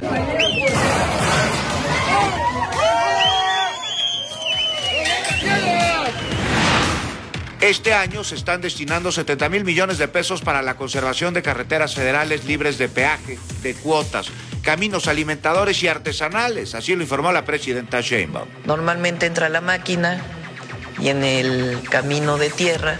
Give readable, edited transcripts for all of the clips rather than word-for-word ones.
Este año se están destinando 70,000 millones de pesos para la conservación de carreteras federales libres de peaje, de cuotas, caminos alimentadores y artesanales, así lo informó la presidenta Sheinbaum. Normalmente entra la máquina y en el camino de tierra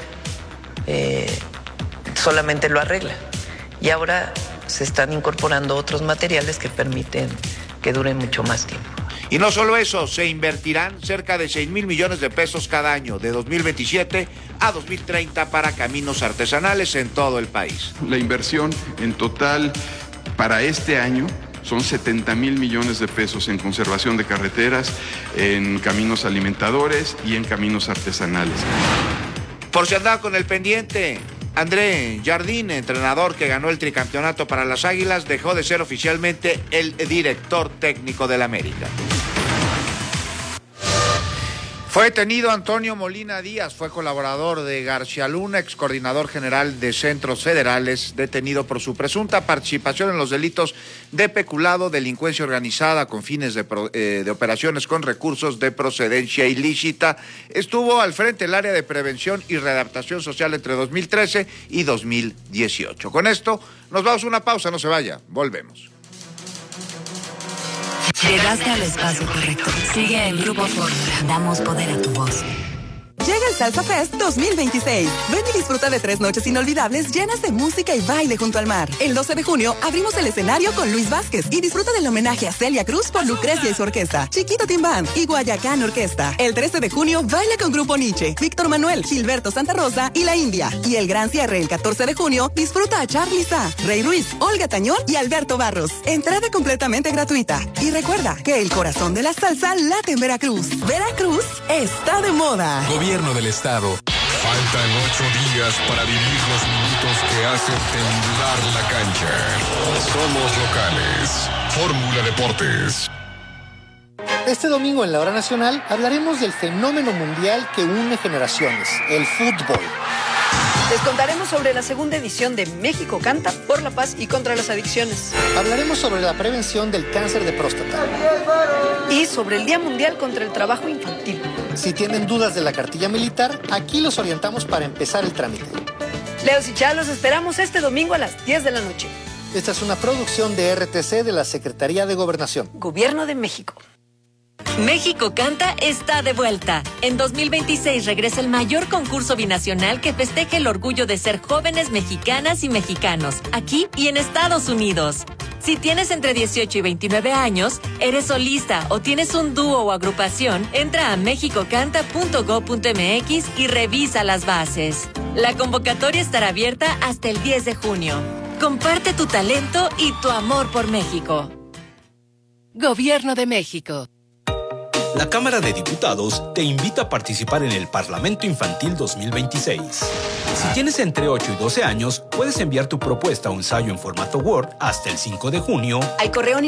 solamente lo arregla. Y ahora se están incorporando otros materiales que permiten que dure mucho más tiempo. Y no solo eso, se invertirán cerca de 6,000 millones de pesos cada año, de 2027 a 2030, para caminos artesanales en todo el país. La inversión en total para este año son 70,000 millones de pesos en conservación de carreteras, en caminos alimentadores y en caminos artesanales. Por si andaba con el pendiente, André Jardine, entrenador que ganó el tricampeonato para las Águilas, dejó de ser oficialmente el director técnico del América. Fue detenido Antonio Molina Díaz, fue colaborador de García Luna, ex coordinador general de Centros Federales, detenido por su presunta participación en los delitos de peculado, delincuencia organizada con fines de operaciones con recursos de procedencia ilícita. Estuvo al frente del área de prevención y readaptación social entre 2013 y 2018. Con esto nos vamos a una pausa, no se vaya, volvemos. Llegaste al espacio correcto. Sigue en Grupo Fórmula. Damos poder a tu voz. Llega el Salsa Fest 2026. Ven y disfruta de 3 noches inolvidables llenas de música y baile junto al mar. El 12 de junio abrimos el escenario con Luis Vázquez y disfruta del homenaje a Celia Cruz por Lucrecia y su orquesta, Chiquito Team Band y Guayacán Orquesta. El 13 de junio baila con Grupo Nietzsche, Víctor Manuel, Gilberto Santa Rosa y La India. Y el gran cierre el 14 de junio disfruta a Charly Sa, Rey Ruiz, Olga Tañón y Alberto Barros. Entrada completamente gratuita. Y recuerda que el corazón de la salsa late en Veracruz. Veracruz está de moda. Gobierno del Estado. Faltan 8 días para vivir los minutos que hacen temblar la cancha. Somos locales. Fórmula Deportes. Este domingo en la Hora Nacional hablaremos del fenómeno mundial que une generaciones, el fútbol. Les contaremos sobre la segunda edición de México Canta por la paz y contra las adicciones. Hablaremos sobre la prevención del cáncer de próstata. Y sobre el Día Mundial contra el Trabajo Infantil. Si tienen dudas de la cartilla militar, aquí los orientamos para empezar el trámite. Leos y Chá, los esperamos este domingo a las 10 de la noche. Esta es una producción de RTC de la Secretaría de Gobernación. Gobierno de México. México Canta está de vuelta. En 2026 regresa el mayor concurso binacional que festeje el orgullo de ser jóvenes mexicanas y mexicanos, aquí y en Estados Unidos. Si tienes entre 18 y 29 años, eres solista o tienes un dúo o agrupación, entra a mexicocanta.go.mx y revisa las bases. La convocatoria estará abierta hasta el 10 de junio. Comparte tu talento y tu amor por México. Gobierno de México. La Cámara de Diputados te invita a participar en el Parlamento Infantil 2026. Si tienes entre 8 y 12 años, puedes enviar tu propuesta o ensayo en formato Word hasta el 5 de junio al correo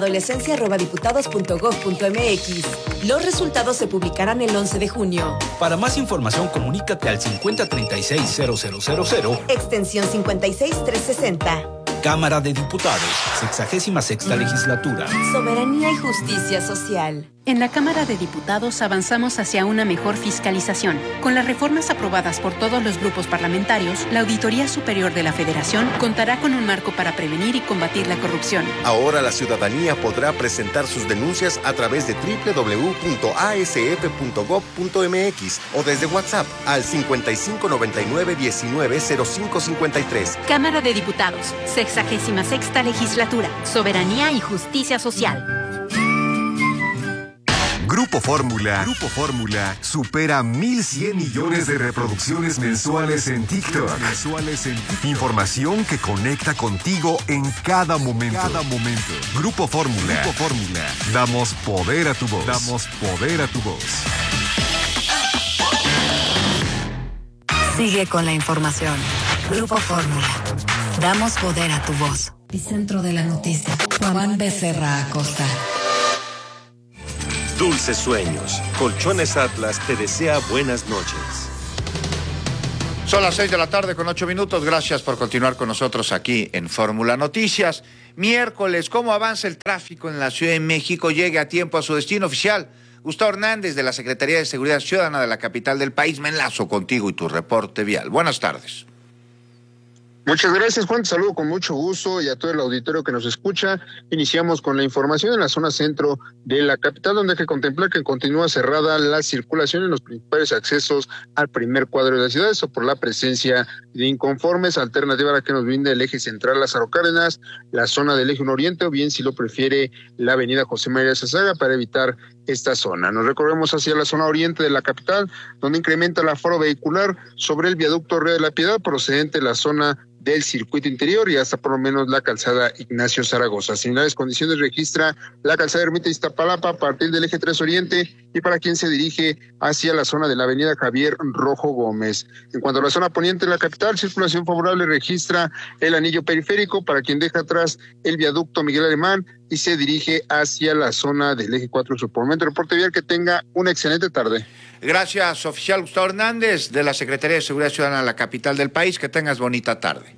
ninesyadolescencia@diputados.gov.mx. Los resultados se publicarán el 11 de junio. Para más información, comunícate al 5036-0000, extensión 56360. Cámara de Diputados, 66ª legislatura. Soberanía y justicia social. En la Cámara de Diputados avanzamos hacia una mejor fiscalización. Con las reformas aprobadas por todos los grupos parlamentarios, la Auditoría Superior de la Federación contará con un marco para prevenir y combatir la corrupción. Ahora la ciudadanía podrá presentar sus denuncias a través de www.asf.gov.mx o desde WhatsApp al 5599-190553. Cámara de Diputados, 66ª legislatura. Soberanía y justicia social. Grupo Fórmula supera 1,100 millones de reproducciones mensuales en TikTok. Información que conecta contigo en cada momento. Grupo Fórmula. Damos poder a tu voz. Sigue con la información. Grupo Fórmula. Damos poder a tu voz. Epicentro de la noticia. Juan Becerra Acosta. Dulces sueños. Colchones Atlas te desea buenas noches. Son las 6 de la tarde con 8 minutos. Gracias por continuar con nosotros aquí en Fórmula Noticias. Miércoles, ¿cómo avanza el tráfico en la Ciudad de México? Llegue a tiempo a su destino oficial. Gustavo Hernández, de la Secretaría de Seguridad Ciudadana de la capital del país. Me enlazo contigo y tu reporte vial. Buenas tardes. Muchas gracias, Juan. Te saludo con mucho gusto y a todo el auditorio que nos escucha. Iniciamos con la información en la zona centro de la capital, donde hay que contemplar que continúa cerrada la circulación en los principales accesos al primer cuadro de la ciudad, eso por la presencia de inconformes. Alternativa a la que nos brinda el eje central Lázaro Cárdenas, la zona del eje nororiente, o bien, si lo prefiere, la avenida José María Zazaga, para evitar esta zona. Nos recorremos hacia la zona oriente de la capital, donde incrementa el aforo vehicular sobre el viaducto Río de la Piedad, procedente de la zona del circuito interior y hasta por lo menos la calzada Ignacio Zaragoza. Similares condiciones registra la calzada Ermita Iztapalapa a partir del eje 3 Oriente y para quien se dirige hacia la zona de la avenida Javier Rojo Gómez. En cuanto a la zona poniente de la capital, circulación favorable registra el anillo periférico para quien deja atrás el viaducto Miguel Alemán y se dirige hacia la zona del eje 4 Sur. Por el momento, reporte vial, que tenga una excelente tarde. Gracias, oficial Gustavo Hernández, de la Secretaría de Seguridad Ciudadana de la capital del país. Que tengas bonita tarde.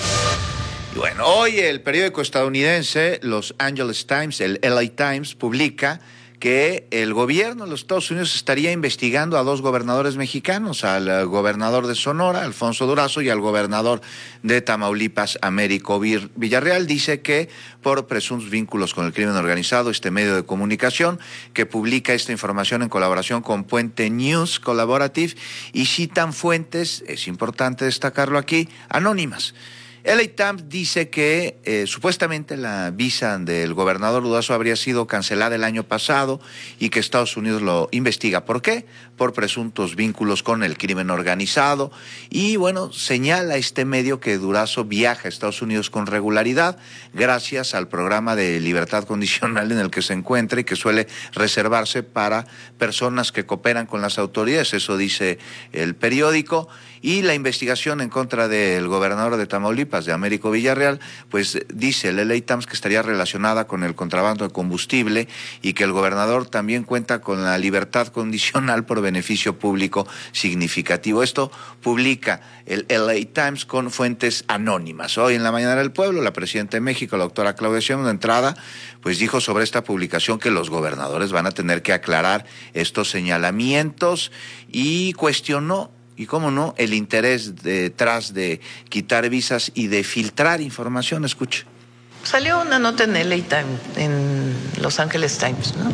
Y bueno, hoy el periódico estadounidense Los Angeles Times, el LA Times, publica que el gobierno de los Estados Unidos estaría investigando a dos gobernadores mexicanos, al gobernador de Sonora, Alfonso Durazo, y al gobernador de Tamaulipas, Américo Villarreal. Dice que por presuntos vínculos con el crimen organizado, este medio de comunicación que publica esta información en colaboración con Puente News Collaborative, y citan fuentes, es importante destacarlo aquí, anónimas. LA Times dice que supuestamente la visa del gobernador Durazo habría sido cancelada el año pasado y que Estados Unidos lo investiga. ¿Por qué? Por presuntos vínculos con el crimen organizado. Y bueno, señala este medio que Durazo viaja a Estados Unidos con regularidad gracias al programa de libertad condicional en el que se encuentra y que suele reservarse para personas que cooperan con las autoridades. Eso dice el periódico. Y la investigación en contra del gobernador de Tamaulipas, de Américo Villarreal, pues dice el LA Times que estaría relacionada con el contrabando de combustible y que el gobernador también cuenta con la libertad condicional por beneficio público significativo. Esto publica el LA Times con fuentes anónimas. Hoy en la Mañana del Pueblo, la presidenta de México, la doctora Claudia Sheinbaum, de entrada, pues dijo sobre esta publicación que los gobernadores van a tener que aclarar estos señalamientos y cuestionó, y cómo no, el interés detrás de quitar visas y de filtrar información. Escuche. Salió una nota en LA Times, en Los Angeles Times, ¿no?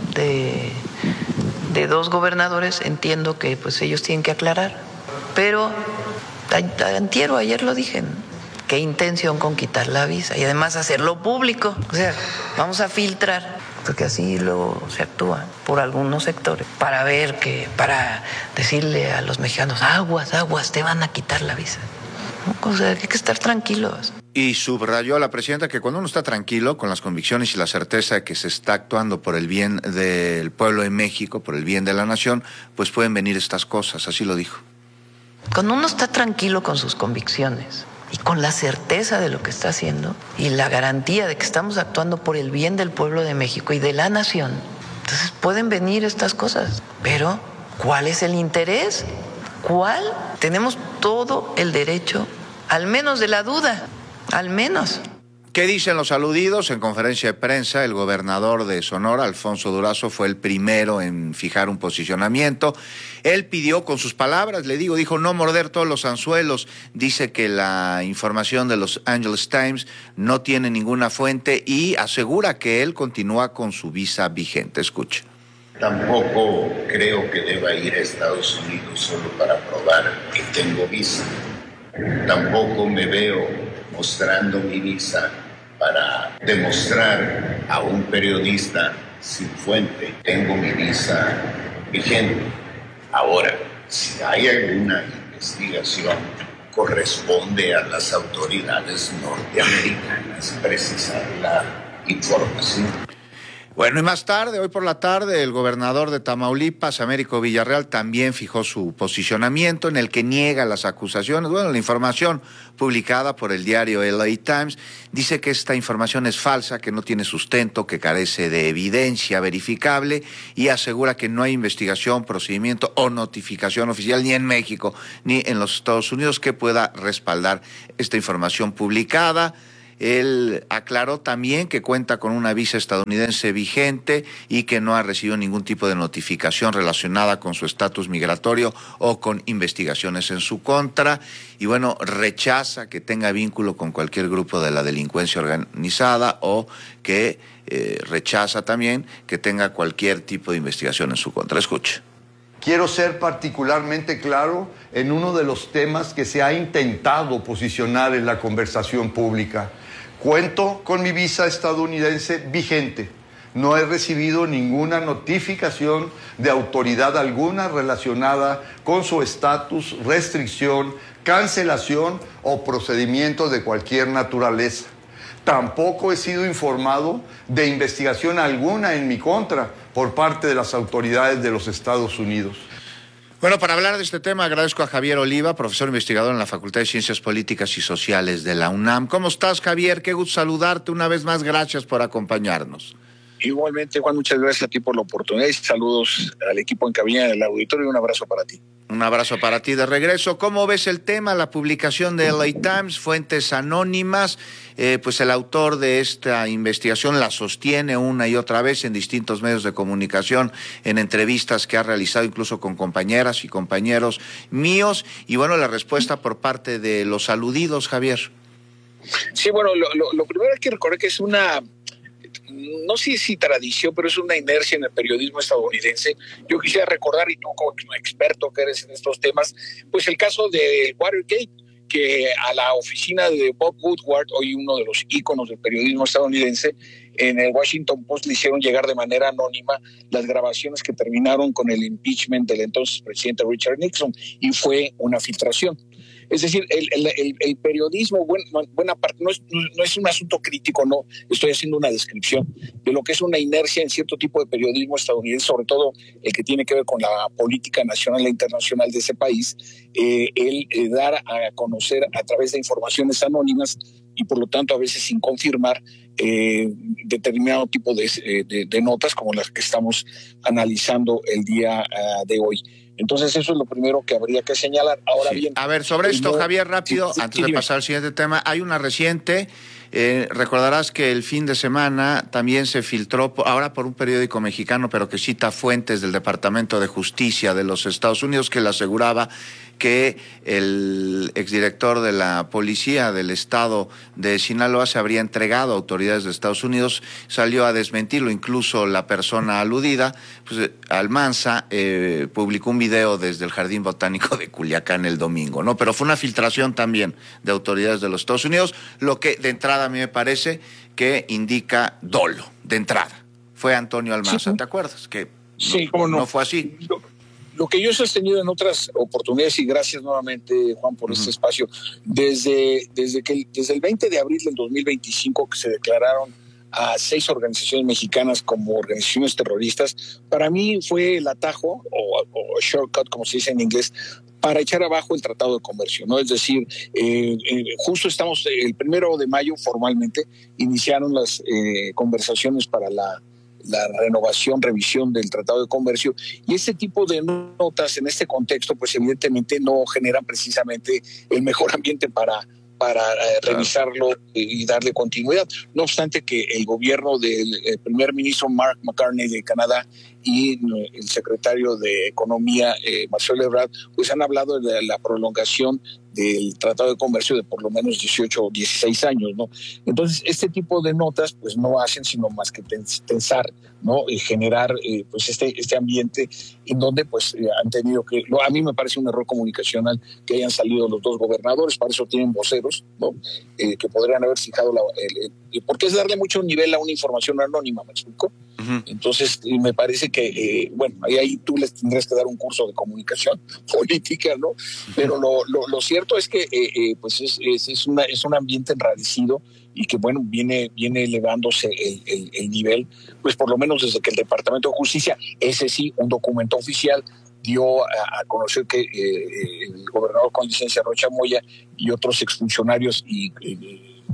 De dos gobernadores. Entiendo que pues ellos tienen que aclarar, pero ayer lo dije, ¿no? Qué intención con quitar la visa y además hacerlo público. O sea, vamos a filtrar, porque así luego se actúa por algunos sectores, para decirle a los mexicanos, aguas, te van a quitar la visa. O sea, hay que estar tranquilos. Y subrayó a la presidenta que cuando uno está tranquilo, con las convicciones y la certeza de que se está actuando por el bien del pueblo de México, por el bien de la nación, pues pueden venir estas cosas, así lo dijo. Cuando uno está tranquilo con sus convicciones y con la certeza de lo que está haciendo y la garantía de que estamos actuando por el bien del pueblo de México y de la nación, entonces pueden venir estas cosas. Pero, ¿cuál es el interés? ¿Cuál? Tenemos todo el derecho, al menos de la duda, al menos. ¿Qué dicen los aludidos? En conferencia de prensa, el gobernador de Sonora, Alfonso Durazo, fue el primero en fijar un posicionamiento. Él pidió, con sus palabras, dijo no morder todos los anzuelos. Dice que la información de Los Angeles Times no tiene ninguna fuente y asegura que él continúa con su visa vigente. Escuche. Tampoco creo que deba ir a Estados Unidos solo para probar que tengo visa. Tampoco me veo mostrando mi visa para demostrar a un periodista sin fuente, tengo mi visa vigente. Ahora, si hay alguna investigación, corresponde a las autoridades norteamericanas precisar la información. Bueno, y más tarde, hoy por la tarde, el gobernador de Tamaulipas, Américo Villarreal, también fijó su posicionamiento en el que niega las acusaciones. Bueno, la información publicada por el diario LA Times dice que esta información es falsa, que no tiene sustento, que carece de evidencia verificable y asegura que no hay investigación, procedimiento o notificación oficial ni en México ni en los Estados Unidos que pueda respaldar esta información publicada. Él aclaró también que cuenta con una visa estadounidense vigente y que no ha recibido ningún tipo de notificación relacionada con su estatus migratorio o con investigaciones en su contra. Y bueno, rechaza que tenga vínculo con cualquier grupo de la delincuencia organizada o que rechaza también que tenga cualquier tipo de investigación en su contra. Escuche. Quiero ser particularmente claro en uno de los temas que se ha intentado posicionar en la conversación pública. Cuento con mi visa estadounidense vigente. No he recibido ninguna notificación de autoridad alguna relacionada con su estatus, restricción, cancelación o procedimiento de cualquier naturaleza. Tampoco he sido informado de investigación alguna en mi contra por parte de las autoridades de los Estados Unidos. Bueno, para hablar de este tema agradezco a Javier Oliva, profesor investigador en la Facultad de Ciencias Políticas y Sociales de la UNAM. ¿Cómo estás, Javier? Qué gusto saludarte una vez más. Gracias por acompañarnos. Igualmente, Juan, muchas gracias a ti por la oportunidad y saludos al equipo en cabina del auditorio y un abrazo para ti. Un abrazo para ti de regreso. ¿Cómo ves el tema? La publicación de LA Times, fuentes anónimas, pues el autor de esta investigación la sostiene una y otra vez en distintos medios de comunicación, en entrevistas que ha realizado incluso con compañeras y compañeros míos, y bueno, la respuesta por parte de los aludidos, Javier. Sí, bueno, lo primero hay que recordar que es una... no sé si tradición, pero es una inercia en el periodismo estadounidense. Yo quisiera recordar, y tú como experto que eres en estos temas, pues el caso de Watergate, que a la oficina de Bob Woodward, hoy uno de los íconos del periodismo estadounidense, en el Washington Post le hicieron llegar de manera anónima las grabaciones que terminaron con el impeachment del entonces presidente Richard Nixon, y fue una filtración. Es decir, el periodismo, buena parte, no es un asunto crítico, no, estoy haciendo una descripción de lo que es una inercia en cierto tipo de periodismo estadounidense, sobre todo el que tiene que ver con la política nacional e internacional de ese país, el dar a conocer a través de informaciones anónimas y por lo tanto a veces sin confirmar determinado tipo de notas como las que estamos analizando el día de hoy. Entonces eso es lo primero que habría que señalar. Ahora bien, a ver, sobre esto, Javier, rápido, antes de pasar al siguiente tema, hay una reciente, recordarás que el fin de semana también se filtró, ahora por un periódico mexicano, pero que cita fuentes del Departamento de Justicia de los Estados Unidos, que le aseguraba que el exdirector de la policía del estado de Sinaloa se habría entregado a autoridades de Estados Unidos, salió a desmentirlo, incluso la persona aludida, pues Almanza, publicó un video desde el Jardín Botánico de Culiacán el domingo, ¿no? Pero fue una filtración también de autoridades de los Estados Unidos, lo que de entrada a mí me parece que indica dolo, de entrada. Fue Antonio Almanza, ¿sí? ¿Te acuerdas? Que sí, no fue así. Lo que yo he sostenido en otras oportunidades, y gracias nuevamente, Juan, por este espacio, desde el 20 de abril del 2025 que se declararon a 6 organizaciones mexicanas como organizaciones terroristas, para mí fue el atajo o shortcut, como se dice en inglés, para echar abajo el Tratado de Comercio, ¿no? Es decir, justo estamos, el 1 de mayo formalmente iniciaron las conversaciones para la renovación, revisión del Tratado de Comercio, y ese tipo de notas en este contexto pues evidentemente no generan precisamente el mejor ambiente para revisarlo y darle continuidad. No obstante que el gobierno del primer ministro Mark McCartney de Canadá y el secretario de Economía Marcelo Ebrard pues han hablado de la prolongación del Tratado de Comercio de por lo menos 18 o 16 años, ¿no? Entonces, este tipo de notas pues no hacen sino más que tensar, ¿no? Y generar pues este ambiente en donde pues han tenido que... a mí me parece un error comunicacional que hayan salido los dos gobernadores, para eso tienen voceros, ¿no? Que podrían haber fijado porque es darle mucho nivel a una información anónima, ¿me explico? Uh-huh. Entonces, me parece que, ahí tú les tendrías que dar un curso de comunicación política, ¿no? Pero lo cierto es que pues es un ambiente enrarecido y que, viene elevándose el nivel, pues por lo menos desde que el Departamento de Justicia, ese sí, un documento oficial, dio a conocer que el gobernador con licencia Rocha Moya y otros exfuncionarios y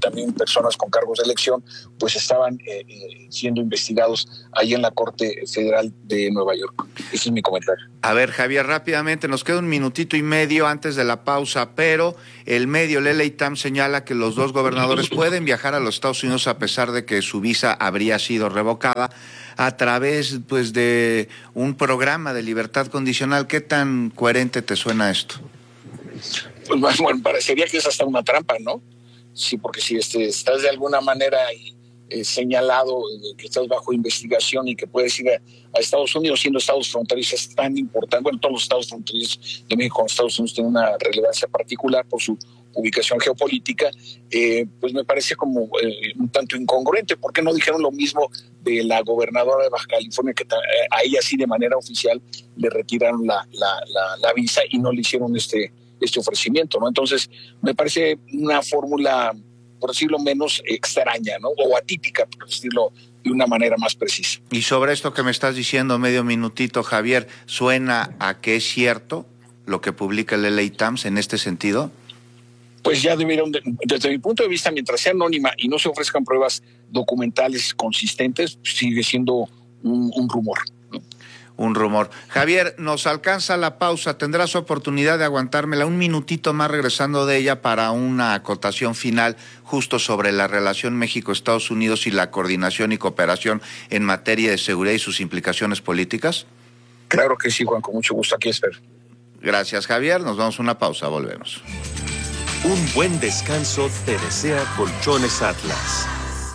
también personas con cargos de elección, pues estaban siendo investigados ahí en la Corte Federal de Nueva York. Ese es mi comentario. A ver, Javier, rápidamente, nos queda un minutito y medio antes de la pausa, pero el medio, el LA Times, señala que los dos gobernadores pueden viajar a los Estados Unidos a pesar de que su visa habría sido revocada a través, pues, de un programa de libertad condicional. ¿Qué tan coherente te suena esto? Pues bueno, parecería que es hasta una trampa, ¿no? Sí, porque si estás de alguna manera señalado que estás bajo investigación y que puedes ir a Estados Unidos, siendo estados fronterizos tan importantes, bueno, todos los estados fronterizos de México con Estados Unidos tienen una relevancia particular por su ubicación geopolítica, pues me parece como un tanto incongruente. ¿Por qué no dijeron lo mismo de la gobernadora de Baja California, que a ella sí de manera oficial le retiraron la visa y no le hicieron este ofrecimiento, ¿no? Entonces, me parece una fórmula, por decirlo menos, extraña, ¿no? O atípica, por decirlo de una manera más precisa. Y sobre esto que me estás diciendo, medio minutito, Javier, ¿suena a que es cierto lo que publica el LA Times en este sentido? Pues ya debieron, desde mi punto de vista, mientras sea anónima y no se ofrezcan pruebas documentales consistentes, sigue siendo un rumor, ¿no? Un rumor. Javier, nos alcanza la pausa. ¿Tendrás oportunidad de aguantármela un minutito más regresando de ella para una acotación final justo sobre la relación México-Estados Unidos y la coordinación y cooperación en materia de seguridad y sus implicaciones políticas? Claro que sí, Juan, con mucho gusto. Aquí espero. Gracias, Javier. Nos damos una pausa. Volvemos. Un buen descanso te desea Colchones Atlas.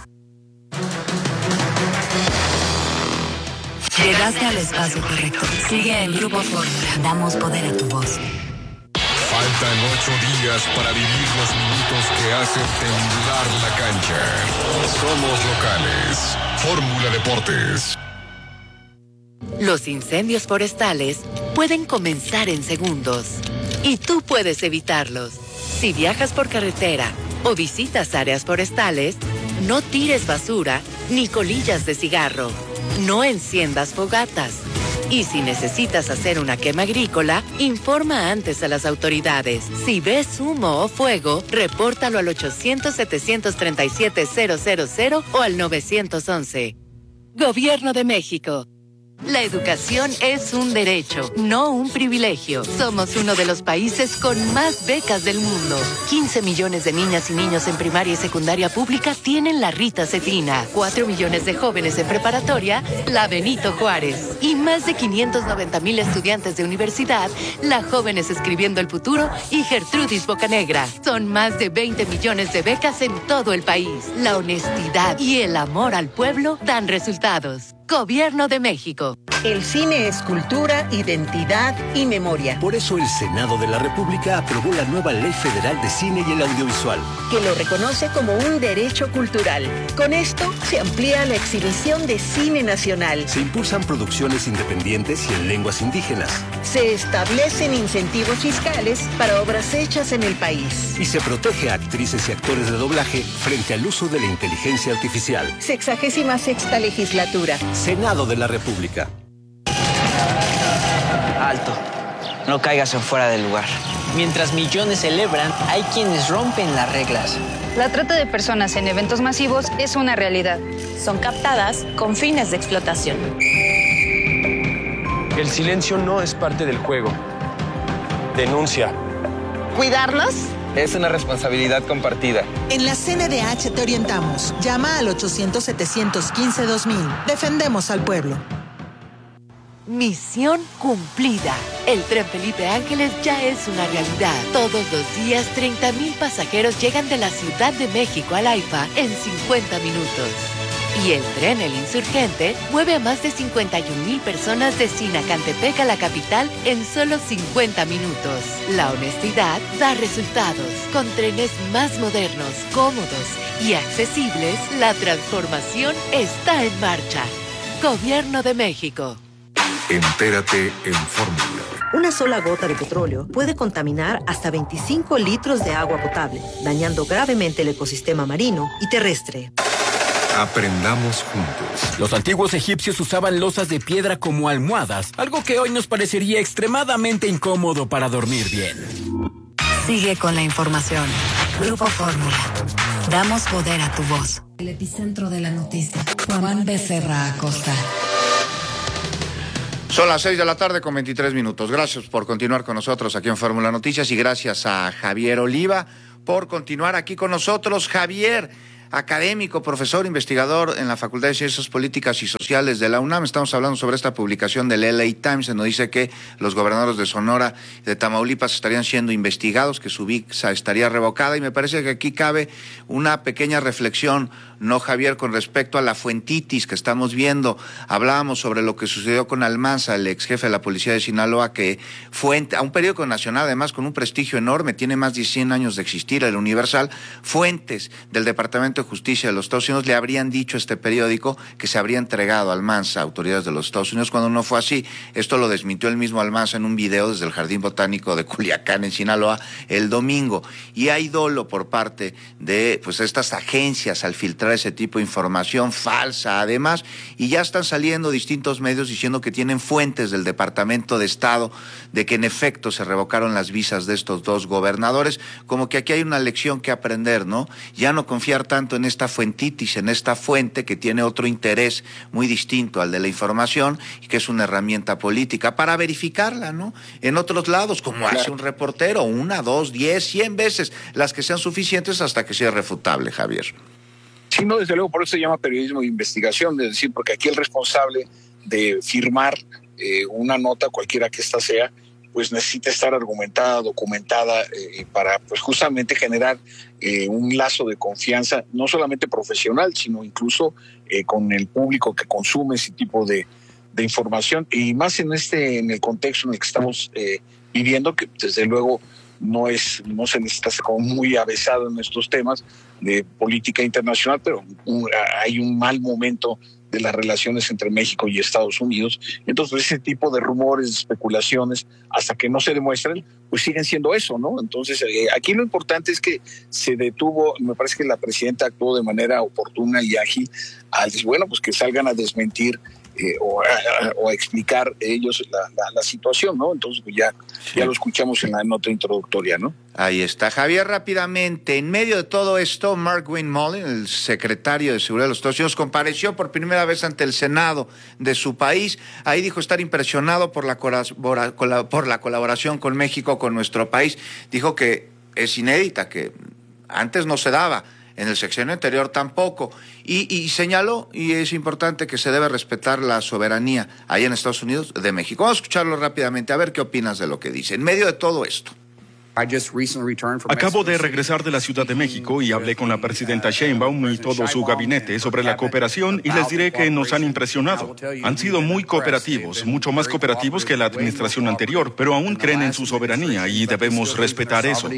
Llegaste al espacio correcto. Sigue en Grupo Fórmula. Damos poder a tu voz. Faltan 8 días para vivir los minutos que hacen temblar la cancha. Somos locales. Fórmula Deportes. Los incendios forestales pueden comenzar en segundos y tú puedes evitarlos. Si viajas por carretera o visitas áreas forestales, no tires basura ni colillas de cigarro. No enciendas fogatas. Y si necesitas hacer una quema agrícola, informa antes a las autoridades. Si ves humo o fuego, repórtalo al 800-737-000 o al 911. Gobierno de México. La educación es un derecho, no un privilegio. Somos uno de los países con más becas del mundo. 15 millones de niñas y niños en primaria y secundaria pública tienen la Rita Cetina. 4 millones de jóvenes en preparatoria, la Benito Juárez. Y más de 590,000 estudiantes de universidad, la Jóvenes Escribiendo el Futuro y Gertrudis Bocanegra. Son más de 20 millones de becas en todo el país. La honestidad y el amor al pueblo dan resultados. Gobierno de México. El cine es cultura, identidad y memoria. Por eso el Senado de la República aprobó la nueva Ley Federal de Cine y el Audiovisual, que lo reconoce como un derecho cultural. Con esto se amplía la exhibición de cine nacional. Se impulsan producciones independientes y en lenguas indígenas. Se establecen incentivos fiscales para obras hechas en el país. Y se protege a actrices y actores de doblaje frente al uso de la inteligencia artificial. 66ª legislatura. Senado de la República. Alto. No caigas en fuera del lugar. Mientras millones celebran, hay quienes rompen las reglas. La trata de personas en eventos masivos es una realidad. Son captadas con fines de explotación. El silencio no es parte del juego. Denuncia. ¿Cuidarnos? Es una responsabilidad compartida. En la CNDH te orientamos. Llama al 800-715-2000. Defendemos al pueblo. Misión cumplida. El Tren Felipe Ángeles ya es una realidad. Todos los días, 30,000 pasajeros llegan de la Ciudad de México al AIFA en 50 minutos. Y el tren El Insurgente mueve a más de 51,000 personas de Sinacantepec a la capital en solo 50 minutos. La honestidad da resultados. Con trenes más modernos, cómodos y accesibles, la transformación está en marcha. Gobierno de México. Entérate en Fórmula. Una sola gota de petróleo puede contaminar hasta 25 litros de agua potable, dañando gravemente el ecosistema marino y terrestre. Aprendamos juntos. Los antiguos egipcios usaban losas de piedra como almohadas, algo que hoy nos parecería extremadamente incómodo para dormir bien. Sigue con la información. Grupo Fórmula. Damos poder a tu voz. El epicentro de la noticia. Juan Becerra Acosta. Son las 6:23 p.m. Gracias por continuar con nosotros aquí en Fórmula Noticias y gracias a Javier Oliva por continuar aquí con nosotros. Javier, académico, profesor, investigador en la Facultad de Ciencias Políticas y Sociales de la UNAM. Estamos hablando sobre esta publicación del LA Times, en donde dice que los gobernadores de Sonora y de Tamaulipas estarían siendo investigados, que su visa estaría revocada, y me parece que aquí cabe una pequeña reflexión, ¿no, Javier?, con respecto a la fuentitis que estamos viendo. Hablábamos sobre lo que sucedió con Almanza, el ex jefe de la policía de Sinaloa, que a un periódico nacional, además con un prestigio enorme, tiene más de 100 años de existir, el Universal. Fuentes del Departamento de Justicia de los Estados Unidos le habrían dicho a este periódico que se habría entregado a Almanza a autoridades de los Estados Unidos, cuando no fue así. Esto lo desmintió el mismo Almanza en un video desde el Jardín Botánico de Culiacán, en Sinaloa, el domingo. Y hay dolo por parte de estas agencias al filtrar ese tipo de información falsa, además, y ya están saliendo distintos medios diciendo que tienen fuentes del Departamento de Estado de que en efecto se revocaron las visas de estos dos gobernadores. Como que aquí hay una lección que aprender, ¿no? Ya no confiar tanto en esta fuentitis, en esta fuente que tiene otro interés muy distinto al de la información y que es una herramienta política para verificarla, ¿no? En otros lados, como hace un reportero, 1, 2, 10, 100 veces, las que sean suficientes hasta que sea refutable, Javier. Sí, no, desde luego, por eso se llama periodismo de investigación, es decir, porque aquí el responsable de firmar una nota, cualquiera que ésta sea, pues necesita estar argumentada, documentada, para pues justamente generar un lazo de confianza, no solamente profesional, sino incluso con el público que consume ese tipo de información, y más en el contexto en el que estamos viviendo, que desde luego no se necesita ser como muy avesado en estos temas de política internacional, pero hay un mal momento de las relaciones entre México y Estados Unidos. Entonces ese tipo de rumores, especulaciones, hasta que no se demuestren, pues siguen siendo eso, ¿no? Entonces aquí lo importante es que se detuvo, me parece que la presidenta actuó de manera oportuna y ágil al decir, bueno, pues que salgan a desmentir o a explicar ellos la situación, ¿no? Entonces pues ya lo escuchamos en la nota introductoria, ¿no? Ahí está. Javier, rápidamente, en medio de todo esto, Mark Wayne Mullin, el secretario de Seguridad de los Estados Unidos, compareció por primera vez ante el Senado de su país. Ahí dijo estar impresionado por la colaboración con México, con nuestro país. Dijo que es inédita, que antes no se daba, en el sexenio anterior tampoco, y señaló, y es importante, que se debe respetar la soberanía ahí en Estados Unidos de México. Vamos a escucharlo rápidamente, a ver qué opinas de lo que dice, en medio de todo esto. Acabo de regresar de la Ciudad de México y hablé con la presidenta Sheinbaum y todo su gabinete sobre la cooperación, y les diré que nos han impresionado. Han sido muy cooperativos, mucho más cooperativos que la administración anterior, pero aún creen en su soberanía y debemos respetar eso.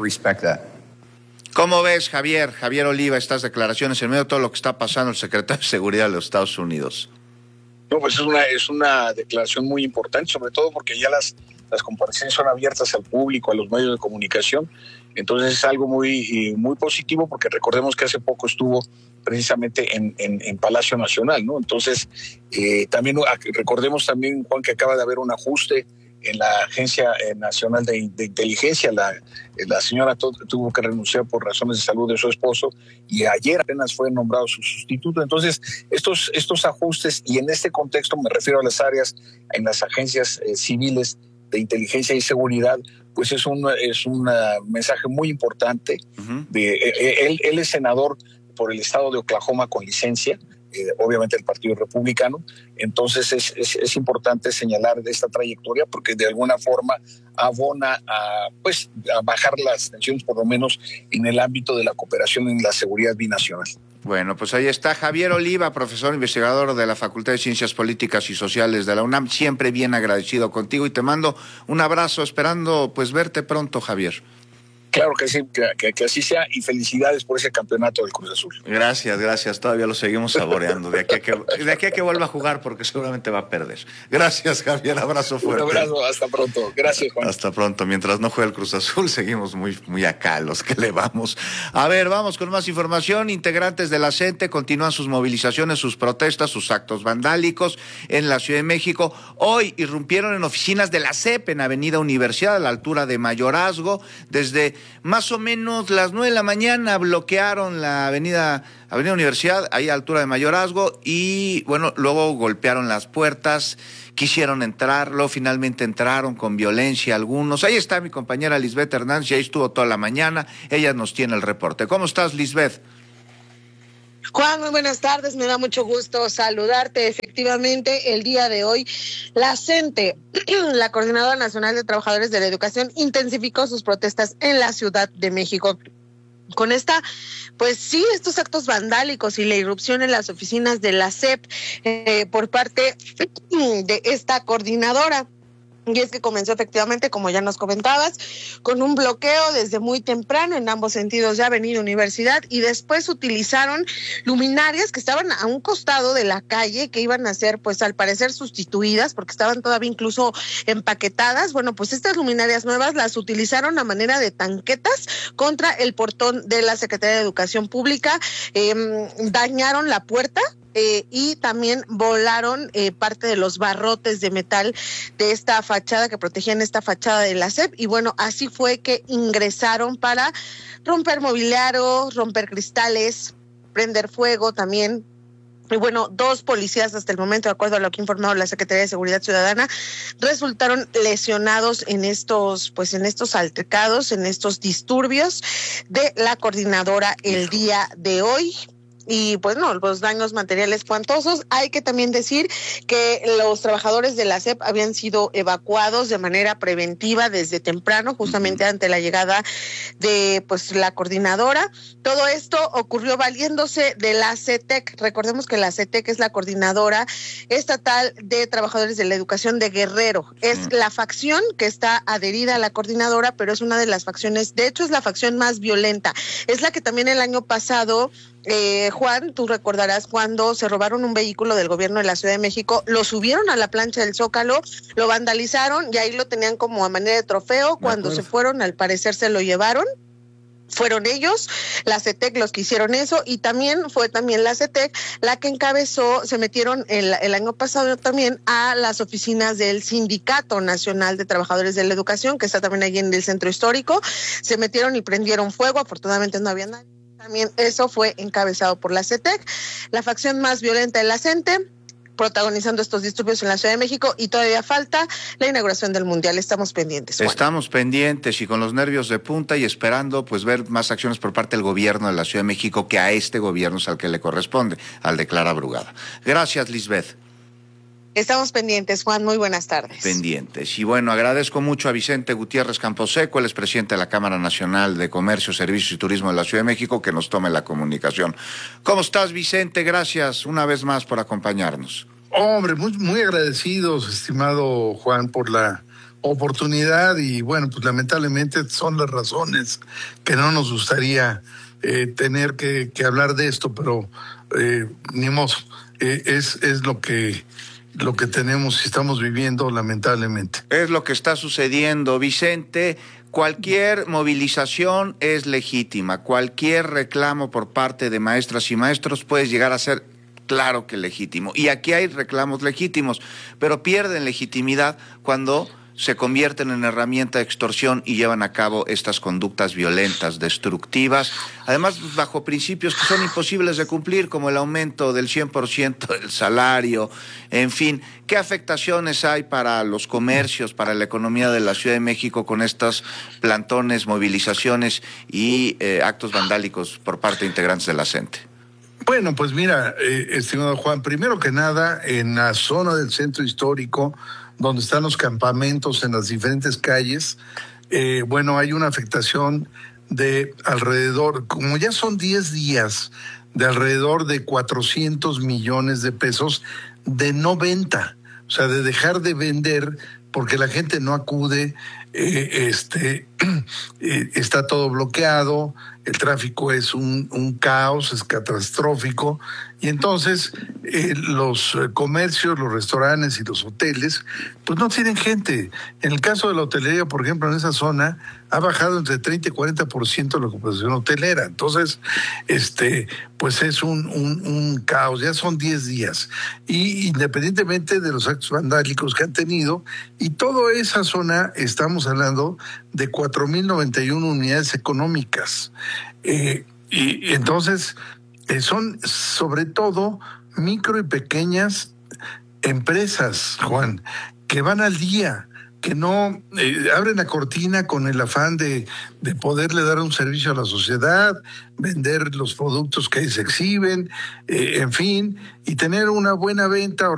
¿Cómo ves, Javier Oliva, estas declaraciones en medio de todo lo que está pasando el secretario de Seguridad de los Estados Unidos? No, pues es una declaración muy importante, sobre todo porque ya las comparecencias son abiertas al público, a los medios de comunicación. Entonces es algo muy positivo, porque recordemos que hace poco estuvo precisamente en Palacio Nacional, ¿no? Entonces también recordemos también, Juan, que acaba de haber un ajuste en la Agencia Nacional de Inteligencia. La señora tuvo que renunciar por razones de salud de su esposo, y ayer apenas fue nombrado su sustituto. Entonces estos ajustes, y en este contexto me refiero a las áreas en las agencias civiles de inteligencia y seguridad, pues es un mensaje muy importante. Él es senador por el estado de Oklahoma con licencia, obviamente el Partido Republicano. Entonces es importante señalar esta trayectoria, porque de alguna forma abona a bajar las tensiones, por lo menos en el ámbito de la cooperación en la seguridad binacional. Bueno, pues ahí está Javier Oliva, profesor investigador de la Facultad de Ciencias Políticas y Sociales de la UNAM. Siempre bien agradecido contigo, y te mando un abrazo, esperando pues verte pronto, Javier. Claro que sí, que así sea, y felicidades por ese campeonato del Cruz Azul. Gracias, todavía lo seguimos saboreando, de aquí a que vuelva a jugar, porque seguramente va a perder. Gracias, Javier, abrazo fuerte. Un abrazo, hasta pronto. Gracias, Juan. Hasta pronto. Mientras no juegue el Cruz Azul, seguimos muy acá, los que le vamos. A ver, vamos con más información. Integrantes de la CENTE continúan sus movilizaciones, sus protestas, sus actos vandálicos en la Ciudad de México. Hoy irrumpieron en oficinas de la CEP en Avenida Universidad, a la altura de Mayorazgo. Desde más o menos las 9 de la mañana bloquearon la avenida Universidad, ahí a altura de Mayorazgo, y bueno, luego golpearon las puertas, quisieron entrar, luego finalmente entraron con violencia algunos. Ahí está mi compañera Lisbeth Hernández, y ahí estuvo toda la mañana, ella nos tiene el reporte. ¿Cómo estás, Lisbeth? Juan, muy buenas tardes, me da mucho gusto saludarte. Efectivamente, el día de hoy, la CENTE, la Coordinadora Nacional de Trabajadores de la Educación, intensificó sus protestas en la Ciudad de México. Con estos actos vandálicos y la irrupción en las oficinas de la SEP por parte de esta coordinadora. Y es que comenzó efectivamente, como ya nos comentabas, con un bloqueo desde muy temprano en ambos sentidos de Avenida Universidad, y después utilizaron luminarias que estaban a un costado de la calle, que iban a ser, pues al parecer, sustituidas, porque estaban todavía incluso empaquetadas. Bueno, pues estas luminarias nuevas las utilizaron a manera de tanquetas contra el portón de la Secretaría de Educación Pública, dañaron la puerta, y también volaron parte de los barrotes de metal de esta fachada que protegían esta fachada de la SEP, y bueno, así fue que ingresaron para romper mobiliario, romper cristales, prender fuego también. Y bueno, 2 policías hasta el momento, de acuerdo a lo que ha informado la Secretaría de Seguridad Ciudadana, resultaron lesionados en estos altercados, en estos disturbios de la coordinadora el día de hoy. Y pues no, los daños materiales cuantosos. Hay que también decir que los trabajadores de la SEP habían sido evacuados de manera preventiva desde temprano, justamente ante la llegada de la coordinadora. Todo esto ocurrió valiéndose de la CETEC. Recordemos que la CETEC es la Coordinadora Estatal de Trabajadores de la Educación de Guerrero. Es la facción que está adherida a la coordinadora, pero es una de las facciones, de hecho es la facción más violenta. Es la que también el año pasado, Juan, tú recordarás cuando se robaron un vehículo del gobierno de la Ciudad de México, lo subieron a la plancha del Zócalo, lo vandalizaron y ahí lo tenían como a manera de trofeo. Cuando se fueron, al parecer se lo llevaron. Fueron ellos, la CETEC, los que hicieron eso, y fue la CETEC la que encabezó, se metieron el año pasado también a las oficinas del Sindicato Nacional de Trabajadores de la Educación, que está también allí en el centro histórico. Se metieron y prendieron fuego, afortunadamente no había nadie. También eso fue encabezado por la CETEC, la facción más violenta de la CENTE, protagonizando estos disturbios en la Ciudad de México, y todavía falta la inauguración del Mundial. Estamos pendientes, Juan. Estamos pendientes y con los nervios de punta y esperando ver más acciones por parte del gobierno de la Ciudad de México, que a este gobierno es al que le corresponde, al de Clara Brugada. Gracias, Lisbeth. Estamos pendientes, Juan. Muy buenas tardes. Pendientes. Y bueno, agradezco mucho a Vicente Gutiérrez Camposeco, él es presidente de la Cámara Nacional de Comercio, Servicios y Turismo de la Ciudad de México, que nos tome la comunicación. ¿Cómo estás, Vicente? Gracias una vez más por acompañarnos. Hombre, muy agradecidos, estimado Juan, por la oportunidad, y bueno, pues lamentablemente son las razones que no nos gustaría tener que hablar de esto, pero ni modo, es lo que tenemos y estamos viviendo, lamentablemente. Es lo que está sucediendo, Vicente. Cualquier movilización es legítima, cualquier reclamo por parte de maestras y maestros puede llegar a ser, claro que legítimo. Y aquí hay reclamos legítimos, pero pierden legitimidad cuando se convierten en herramienta de extorsión y llevan a cabo estas conductas violentas, destructivas, además bajo principios que son imposibles de cumplir, como el aumento del 100% del salario, en fin. ¿Qué afectaciones hay para los comercios, para la economía de la Ciudad de México con estos plantones, movilizaciones y actos vandálicos por parte de integrantes de la CENTE? Bueno, pues mira, estimado Juan, primero que nada, en la zona del centro histórico, donde están los campamentos en las diferentes calles, hay una afectación de alrededor, como ya son 10 días, de alrededor de 400 millones de pesos de no venta, o sea, de dejar de vender porque la gente no acude, está todo bloqueado, el tráfico es un caos, es catastrófico, Y entonces los comercios, los restaurantes y los hoteles, pues no tienen gente. En el caso de la hotelería, por ejemplo, en esa zona, ha bajado entre 30 y 40% la ocupación hotelera. Entonces, pues es un caos. Ya son 10 días. Y independientemente de los actos vandálicos que han tenido, y toda esa zona, estamos hablando de 4.091 unidades económicas. Y entonces, son sobre todo micro y pequeñas empresas, Juan, que van al día, que no abren la cortina con el afán de poderle dar un servicio a la sociedad, vender los productos que ahí se exhiben, en fin, y tener una buena venta.